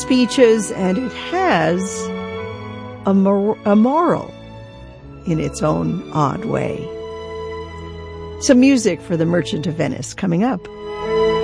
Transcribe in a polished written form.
speeches, and it has a moral in its own odd way. Some music for The Merchant of Venice coming up.